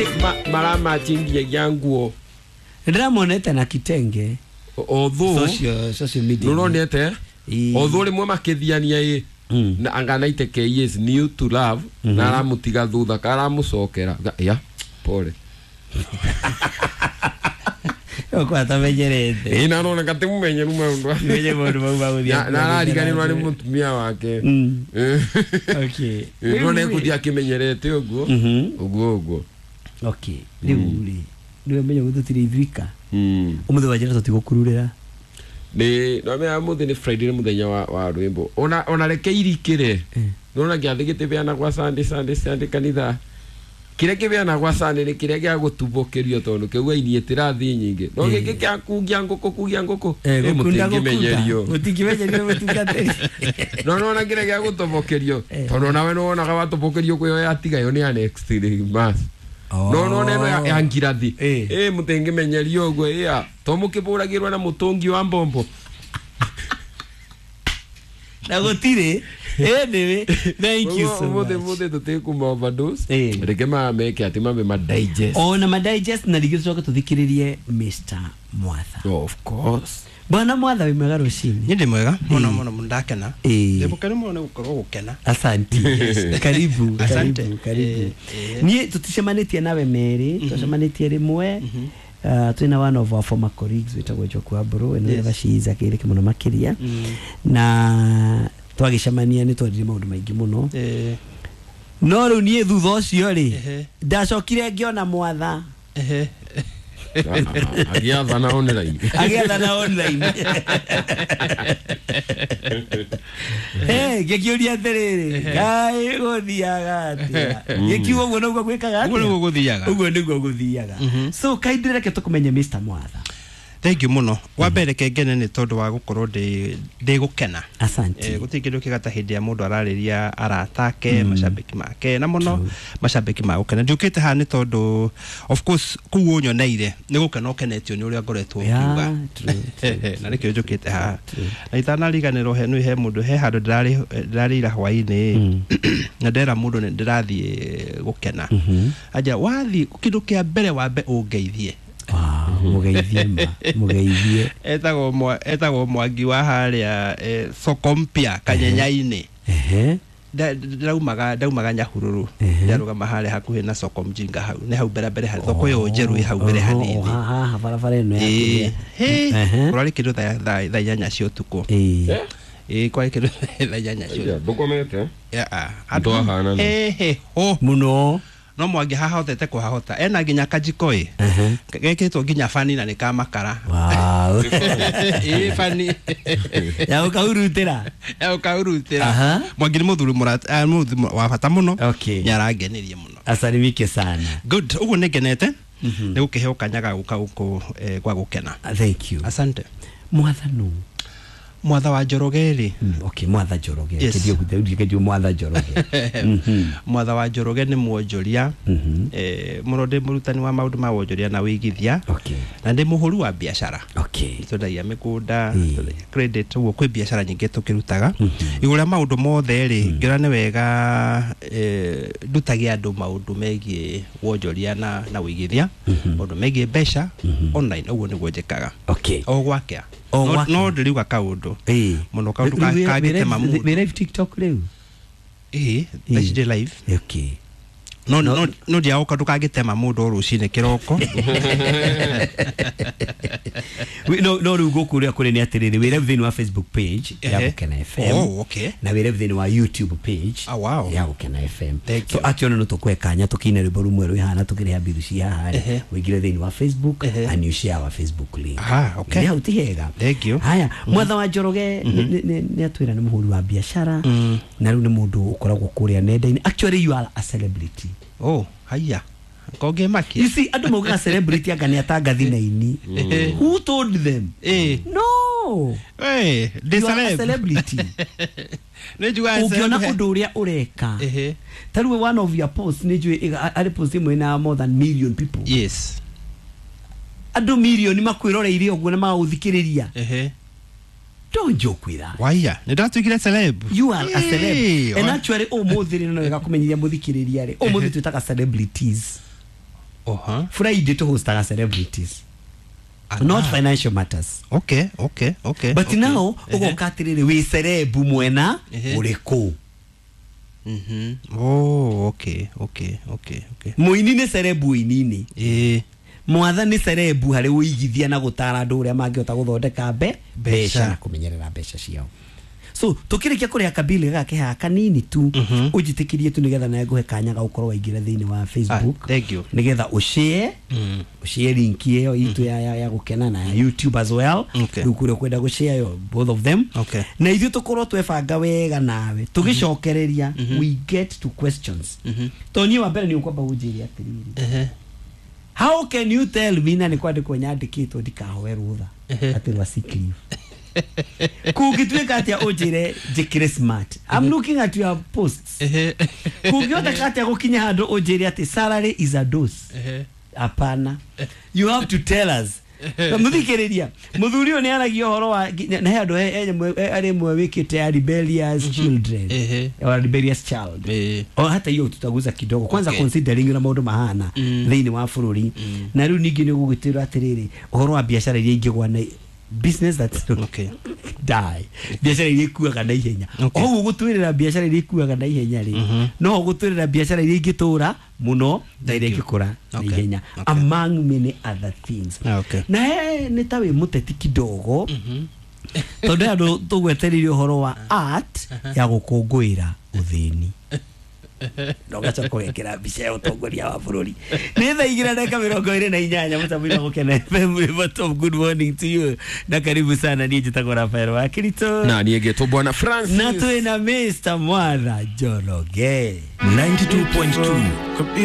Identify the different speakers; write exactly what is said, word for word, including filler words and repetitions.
Speaker 1: marama chingi yanguo
Speaker 2: ndamonete na kitenge
Speaker 1: although
Speaker 2: social social media
Speaker 1: nuronete although rimwe makithiania i na anganaite ke is new to love na aramutiga thutha karamucokera ya pole
Speaker 2: kwa tamenyerete
Speaker 1: ina nona kate mumenyeru maundu
Speaker 2: menye mundu mauthia
Speaker 1: na ariganirwa ni mutumia wake
Speaker 2: okay
Speaker 1: none kuthia kimenyerete uguo uguo uguo
Speaker 2: okay riuri niwe menye gututire ithwika umuthe wajira tutigukururira
Speaker 1: ni no me amuthi ni Friday ni muthenya wa wa rwimbo ona ona reke irikire nona giathigite beana kwa Sunday Sunday Sunday kanitha kire kibeana kwa Sunday ni kire gya gutubokerio tondu kiuga inietira thi nyingi no giki kya kugia ngoko kugia ngoko
Speaker 2: e
Speaker 1: mutingimenyerio
Speaker 2: mutingimenyerio mutingateri
Speaker 1: no no na kire gya gutubokerio tondu nawe no ona gawatubokerio kwe yo atigayo ni next mass no no neno ya ngirathi eh mutingimenyerio gwe ya to mukibulagirwa na mutungi wa mbombo
Speaker 2: na gotire eh dewe thank you so much
Speaker 1: mode mode tuti kuma overdose reke ma make ati mambe ma digest
Speaker 2: ona ma digest na ligicoka tuthikiririe Mister Mwatha
Speaker 1: of course
Speaker 2: bwana Mwatha we mwega rucini
Speaker 3: ndi mwega muno muno mundakena ndibukene muno gukorwo gukena
Speaker 2: asante karibu karibu karibu ni tutishamanitie nawe Mary tutishamanitie rimwe Uh, twina one of our former colleagues witagwo Jokwa Bro and never she is akiri kimuno makiria na twagicamania ni twendire maundu maingi muno eh no ru nie thutha ucio ri ndacokire ngiona Mwatha
Speaker 1: eh agiatha na online
Speaker 2: agiatha na online eh gekiuria terere kai guthiaga atia gekiugo guo no gwikaga atia
Speaker 3: uguo guthiaga
Speaker 2: uguo niguo guthiaga so kaindire ke tukumenye Mister Mwatha
Speaker 3: thank you muno wa mbere kengene ni tondu wa gukorwo ndi ndi gukena
Speaker 2: asante
Speaker 3: eh gutingiru kigata hindi ya mundu arariria aratake mashabiki make na muno mashabiki ma gukena ndukite ha ni tondu of course kuwo nyoneire ni gukena ukenetio ni uria ngoretwo ngiuga na nikio njukite ha na itana riganiro he ni he mundu he handu ndirari ndirarira hwaini na ndera mundu ni ndirathie gukena aja wathi kindu kia mbere wa mbe ungeithie
Speaker 2: mugeithie ma mugeithie
Speaker 3: etago mwa etago mwangi wa haria soko mpya kanyenyaini ehe ndaumaga ndaumaga nyahururu ndaruga mahale hakuhe na soko mjinga hau ne hau berabere ha thoko yo njeru hau bere hanini
Speaker 2: ha ha barabara eno ya
Speaker 3: ehe urari kidu tha tha nyanya cio tuko eh eh kwa kidu tha nyanya cio
Speaker 1: dukomete
Speaker 3: ya ando hana ehe ho
Speaker 2: muno
Speaker 3: no mwangi hahotete kuhahota ena ginya kajikoi geketwo ginya fani na nikamakara
Speaker 2: wow
Speaker 3: eh fani
Speaker 2: ya ukaurutira
Speaker 3: ya ukaurutira mwangi ni muthuri murat muthuri wa bata muno nyarangenirie muno
Speaker 2: asalimike sana
Speaker 3: good ugu negenete ni gukiheo kanyaga guka guko kwa gukena
Speaker 2: thank you
Speaker 3: asante
Speaker 2: Mwatha no
Speaker 3: Mwatha wa Njoroge
Speaker 2: mm, okay Mwatha Njoroge yes. Kidio kuthauria kidio Mwatha Njoroge
Speaker 3: mhm Mwatha wa Njoroge ni mwonjoria mhm eh murode murutani wa maundu ma wonjoria na wigithia
Speaker 2: okay
Speaker 3: na ndi muhuru wa biashara
Speaker 2: okay
Speaker 3: tudaia mikunda tudaia credit ugo kwi biashara nyingi tukirutaga igura maundu mothe ri ngira ni wega eh ndutagia andu maundu megie wonjoria na na wigithia maundu megie besha online ugo ni gwojekaga
Speaker 2: okay
Speaker 3: o gwakea no no ndiriuga kaundu
Speaker 2: eh
Speaker 3: muno kaundu ka gite mamu
Speaker 2: we live TikTok leo
Speaker 3: eh let's do live
Speaker 2: okay
Speaker 3: no no no dia okaundu ka gite mamu ndo rucine kiroko
Speaker 2: we no no rugo kuria kuri ni atiriri we live thini wa Facebook page ya Gukena F M
Speaker 3: oh okay
Speaker 2: na we live thini wa YouTube page
Speaker 3: ah wow
Speaker 2: ya Gukena F M so ationa no tukwekanya tukine rwimbo rumwe rwi hana tukire habiru cia hare wigire thini wa Facebook and you share our Facebook link
Speaker 3: ah okay
Speaker 2: ya utihega
Speaker 3: thank you
Speaker 2: haya Mwatha wa Njoroge ni atwira ni muhuru wa biashara na riu ni mundu ukoragwo kuria nenda-ini actually you are a celebrity
Speaker 3: oh haya koge maki
Speaker 2: you see adu mauga celebrity agani atanga thina-ini who told them
Speaker 3: eh
Speaker 2: no
Speaker 3: eh the
Speaker 2: celebrity
Speaker 3: nejua
Speaker 2: ukiona undu uria ureka
Speaker 3: ehe
Speaker 2: tarue one of your posts nejue ari post imwe na more than million people
Speaker 3: yes
Speaker 2: adu million makwiroreire uguo na maguthikiriria
Speaker 3: ehe
Speaker 2: don't joke with that
Speaker 3: waya ndatwikire celeb
Speaker 2: you are a celeb and actually o muthiri no wega kumenyithia muthikiriria ri o muthiri twitaka celebrities
Speaker 3: Oha.
Speaker 2: Friday to hostaga celebrities.
Speaker 3: Aha.
Speaker 2: Not financial matters.
Speaker 3: Okay, okay, okay.
Speaker 2: But
Speaker 3: okay.
Speaker 2: now,
Speaker 3: Ehe.
Speaker 2: ugoka atiriri wi cerebu mwena
Speaker 3: Ehe.
Speaker 2: uriku.
Speaker 3: Mhm. Oh, okay, okay, okay, okay.
Speaker 2: Muini ni cerebu inini.
Speaker 3: Eh.
Speaker 2: Mwatha ni cerebu hari uigithia na gutara andu uria mangiota guthondeka mbe
Speaker 3: Mbeca.
Speaker 2: na kumenyerera mbeca ciao. So tukirikia kuria kabili gake ha kanini tu
Speaker 3: Mhm.
Speaker 2: ujitikirie tu nigetha na nguhe kanya ga ukorwo waingira thiini wa Facebook.
Speaker 3: Ah, thank you.
Speaker 2: Nigetha ushare
Speaker 3: Mm.
Speaker 2: ushare link iyo itu ya ya, ya gukenana ya YouTube as well.
Speaker 3: Okay.
Speaker 2: Ukure kwenda gushare yo both of them.
Speaker 3: Okay.
Speaker 2: Na ithu tukorwo twebanga wega nawe tugicokereria
Speaker 3: Mhm.
Speaker 2: we get to questions.
Speaker 3: Mhm.
Speaker 2: Tony wa mbere ni ukwamba unjiria atiriri.
Speaker 3: Ehe.
Speaker 2: How can you tell me na ni kwandikwo nyandikitwo ndikahoe rutha
Speaker 3: Ehe.
Speaker 2: ati wa sick leave? Kugitweka atia ujire jikire smart. I'm looking at your posts.
Speaker 3: Ehe.
Speaker 2: Kugiota kati ya gukinya handu ujire ati salary is a dose.
Speaker 3: Ehe.
Speaker 2: Apana. You have to tell us. Na muthikiriria muthuri oni aragia horo wa na handu ari mwe wikite ya rebellious children.
Speaker 3: Ehe.
Speaker 2: Or rebellious child.
Speaker 3: Eh.
Speaker 2: O hata hiyo tutaguza kidogo kwanza.
Speaker 3: Okay.
Speaker 2: Considering na maundu mahana
Speaker 3: Mm.
Speaker 2: thiini wa bururi
Speaker 3: Mm.
Speaker 2: na riu ningi ni gugitira atiriri uhoro wa biashara iria ingigwa na business that's
Speaker 3: Okay.
Speaker 2: die biashara iria ikuaga na ihenya.
Speaker 3: Okay.
Speaker 2: O gutwirira biashara iria ikuaga na ihenya ri
Speaker 3: Mhm.
Speaker 2: no gutwirira biashara iria ingitura muno na iria
Speaker 3: you.
Speaker 2: ingikura na
Speaker 3: Okay.
Speaker 2: ihenya
Speaker 3: Okay.
Speaker 2: among many other things.
Speaker 3: Okay.
Speaker 2: Na he ni tawe muteti kidogo
Speaker 3: Mhm.
Speaker 2: tondu andu tugweteririe uhoro wa art ya gukungwira uthini nogaca kurekera mbica ya utongoria wa bururi ni thaa igĩrĩ ndagĩka mĩrongo ĩrĩ na inyanya mũtambo-inĩ wa gũkena F M Rivertop. Good morning to you na karibu sana. Niĩ njĩtagwo Rafael wa Kirito
Speaker 1: na niĩ ngetwo bwana Francis
Speaker 2: na twĩna Mister Mwana Njoroge
Speaker 4: ninety-two point two